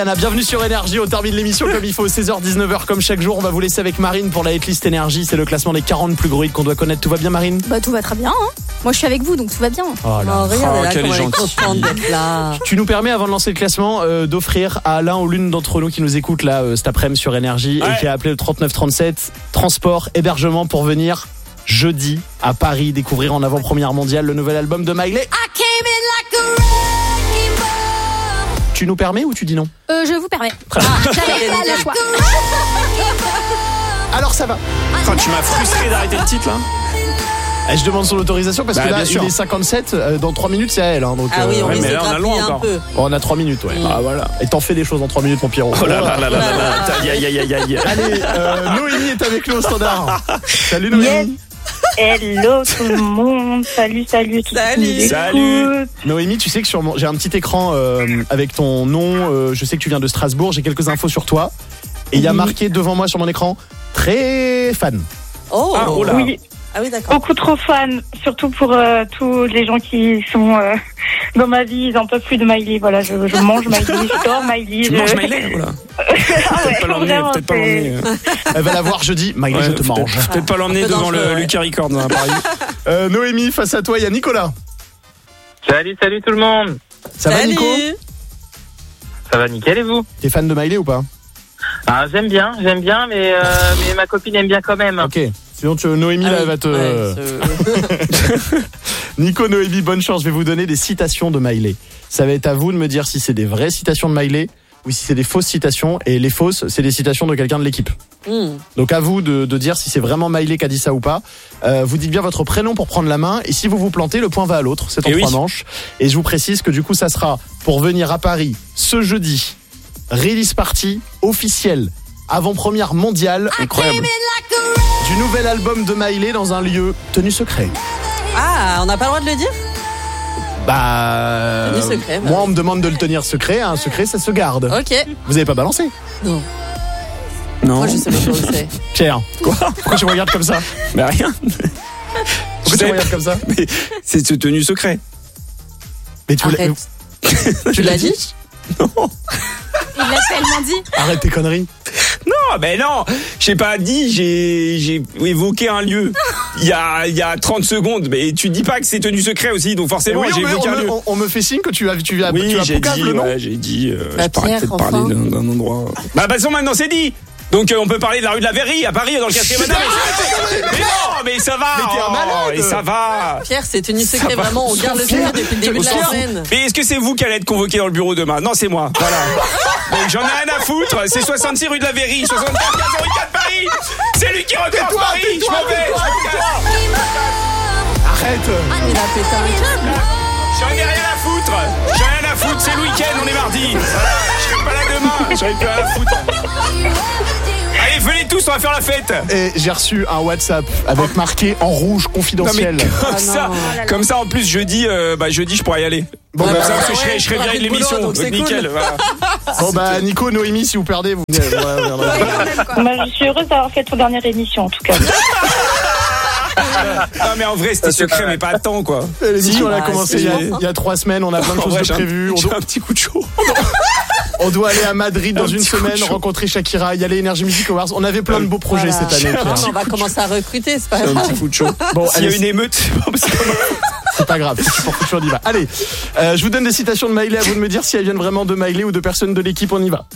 Anna, bienvenue sur Énergie. On termine l'émission comme il faut, 16h-19h comme chaque jour. On va vous laisser avec Marine pour la hitlist Énergie. C'est le classement des 40 plus gros hits qu'on doit connaître. Tout va bien, Marine ? Bah tout va très bien, hein. Moi je suis avec vous donc tout va bien. Oh là. Regarde, quelle est gentille d'être là. Tu nous permets, avant de lancer le classement, d'offrir à l'un ou l'une d'entre nous qui nous écoute là cet après-midi sur Énergie et qui a appelé le 3937 transport, hébergement pour venir jeudi à Paris découvrir en avant-première mondiale le nouvel album de Miley. Tu nous permets ou tu dis non ? Je vous permets. Très bien. J'avais pas le choix. Alors ça va. Enfin, tu m'as frustré d'arrêter le titre là. Je demande son autorisation parce que là, bien sûr. il est 57. Dans 3 minutes, c'est à elle. Hein, donc, Ah oui, on ouais, risque mais de là, on a grappiller loin un encore. peu. on a 3 minutes, ouais. Ah voilà. Et t'en fais des choses en 3 minutes, mon Pierrot. Oh là là là là là là. Aïe aïe aïe aïe. Allez, Noémie est avec nous au standard. Salut Noémie. Hello tout le monde, salut tout le monde. Salut. Noémie, tu sais que j'ai un petit écran avec ton nom. Je sais que tu viens de Strasbourg. J'ai quelques infos sur toi. Et il y a marqué devant moi sur mon écran très fan. Oh, Ah, oh là. Oui, Ah oui, d'accord. beaucoup trop fan, surtout pour tous les gens qui sont dans ma vie, ils en peuvent plus de Miley. Voilà, je mange Miley, je dors Miley. Tu manges Miley, voilà. Ah ouais, Peut-être pas l'emmener, vraiment, peut-être pas c'est- l'emmener. Elle va la voir jeudi. Miley, Ouais, je te peut-être- mange. Peut-être pas l'emmener Un peu devant dangereux, le ouais. Lucas Records à Paris. Noémie, face à toi, il y a Nicolas. Salut tout le monde. Ça va, Nico ? Ça va nickel et vous? T'es fan de Miley ou pas ? Ah, j'aime bien, mais ma copine aime bien quand même. Ok. Sinon, Noémie, là, elle va te. Nico, Noémie, bonne chance. Je vais vous donner des citations de Miley. Ça va être à vous de me dire si c'est des vraies citations de Miley ou si c'est des fausses citations. Et les fausses, c'est des citations de quelqu'un de l'équipe. Donc à vous de dire si c'est vraiment Miley qui a dit ça ou pas. Vous dites bien votre prénom pour prendre la main. Et si vous vous plantez, le point va à l'autre. C'est en 3 manches. Et je vous précise que du coup, ça sera pour venir à Paris ce jeudi. Release party officielle. Avant-première mondiale. Incroyable. Du nouvel album de Miley dans un lieu tenu secret. Ah, on n'a pas le droit de le dire ? Bah. Tenu secret, bah moi, oui. on me demande de le tenir secret. Un secret, ça se garde. Ok. Vous avez pas balancé ? Non. Non. Moi, je sais pas où c'est. Pierre. Quoi ? Pourquoi tu me regardes comme ça ? Bah rien. Pourquoi tu me regardes comme ça ? Mais c'est tenu secret. Mais tu l'as- Arrête. tu l'as dit ? Non. Il l'a tellement dit. Arrête tes conneries. Non, ben non. J'ai pas dit. J'ai évoqué un lieu. Il y a 30 secondes. Mais tu dis pas que c'est tenu secret aussi. Donc forcément, Oui, j'ai évoqué un lieu. on me fait signe que tu as Oui, j'ai Poucave, dit. le nom. Ouais, j'ai dit. Bah, je parlais Pierre, peut-être enfin. parler d'un endroit. Bah, de toute façon, maintenant c'est dit. Donc on peut parler de la rue de la Verrerie à Paris dans le 4e arrondissement. Mais non, mais ça va. Mais t'es un malade. Et ça va. Pierre, c'est tenu secret, Ça va. vraiment. On garde le secret depuis le début de la Pierre. semaine. Mais est-ce que c'est vous qui allez être convoqué dans le bureau demain ? Non, c'est moi. Voilà. Donc j'en ai rien à foutre. C'est 66 rue de la Verrerie, 64 404 Paris. C'est lui qui regarde Paris. Je m'en vais. Arrête. Il a pété un câble. J'en ai rien à foutre. J'ai rien à foutre. C'est le week-end. On est mardi. Voilà. Je serai pas là demain. J'en ai plus rien à foutre. Allez, venez tous. On va faire la fête. Et j'ai reçu un WhatsApp avec marqué en rouge Non confidentiel. mais comme ça en plus jeudi je pourrais y aller. Bon, Comme bah, ça parce que ouais, je serai on viré de arrête le l'émission. boulot, donc c'est Nickel. cool. Voilà. Bon bah Nico, Noémie, si vous perdez, vous venez. Moi, je suis heureuse d'avoir fait ton dernière émission en tout cas. Non mais en vrai c'était secret mais pas à temps quoi. L'émission elle a Ah, commencé c'est il y a 3 semaines, on a plein de En choses vrai, de prévues. j'ai un petit coup de chaud. On doit aller à Madrid dans Un une petit coup de semaine, chaud. rencontrer Shakira, y aller Energy Music Awards. On avait plein de beaux projets Voilà. cette année. Pierre. On va commencer à recruter, c'est pas Un grave. petit coup de chaud. Bon, S'il y a allez, une émeute, c'est pas grave, c'est pour foutu, on y va. Allez, je vous donne des citations de Miley, à vous de me dire si elles viennent vraiment de Miley ou de personnes de l'équipe, on y va.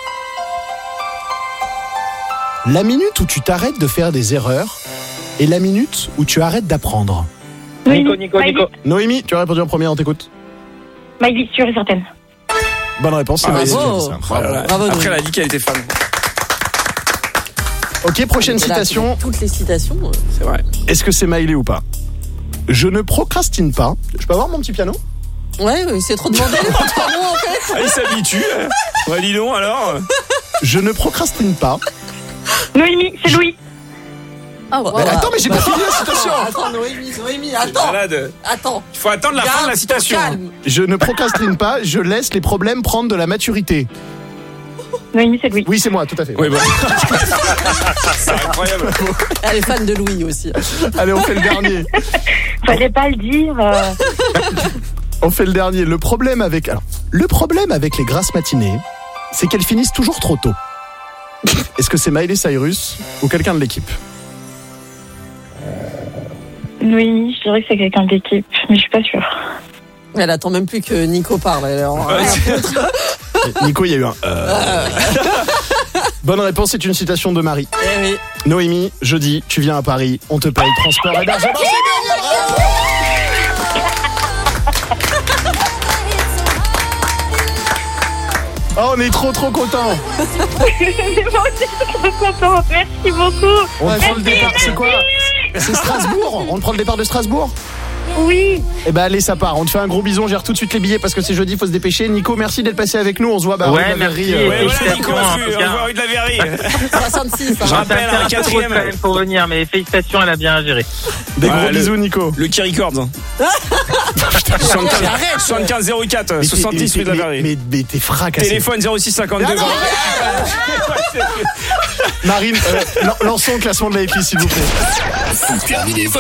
La minute où tu t'arrêtes de faire des erreurs et la minute où tu arrêtes d'apprendre. Nico. Noémie, tu as répondu en premier, on t'écoute. Miley, sûre et certaine. Bonne réponse, c'est Ah, Miley. bravo. c'est ça. Voilà. Bravo, Après Noémie. elle a dit qu'elle était fan. Ok, prochaine Et là, citation. toutes les citations. C'est vrai. Est-ce que c'est Miley ou pas ? Je ne procrastine pas. Je peux avoir mon petit piano ? Ouais, c'est trop demandé. Pardon, en fait. Ah, il s'habitue. Hein. Ouais, dis donc alors. Je ne procrastine pas. Noémie, c'est Louis. Oh, wow. Mais attends, mais j'ai pas fini la citation. Attends, Noémie, attends. Malade. Attends. Il faut attendre la fin de la Garde citation. ton calme. Je ne procrastine pas, je laisse les problèmes prendre de la maturité. Noémie, c'est Louis. Oui, c'est moi, tout à fait. Oui, bon. C'est incroyable. Elle est fan de Louis aussi. Allez, on fait le dernier. Fallait pas le dire. On fait le dernier. Le problème avec les grasses matinées, c'est qu'elles finissent toujours trop tôt. Est-ce que c'est Miley Cyrus ou quelqu'un de l'équipe? Noémie, je dirais que c'est quelqu'un de l'équipe, mais je suis pas sûre. Elle attend même plus que Nico parle. Alors, Nico, il y a eu un... Bonne réponse, c'est une citation de Marie. Eh oui. Noémie, jeudi, tu viens à Paris, on te paye transport et hébergement. C'est gagné, bravo. Oh, on est trop contents. Mais moi aussi, je suis trop contente. Merci beaucoup. On prend le départ, c'est quoi? C'est Strasbourg. On prend le départ de Strasbourg? Oui. Eh ben allez, ça part. On te fait un gros bison. Gère tout de suite les billets parce que c'est jeudi, il faut se dépêcher. Nico, merci d'être passé avec nous. On se voit rue de la Verrerie. Ouais, voilà, Nico, on voit rue de la Verrerie. 66. Je rappelle un quatrième. quand même pour venir, mais félicitations, elle a bien géré. Des gros bisous, Nico. Le Key Records. 75 04 70 rue de la Verrerie. Mais t'es fracassé. Téléphone 06 52. Marine, lançons le classement de la FI, s'il vous plaît. Terminé.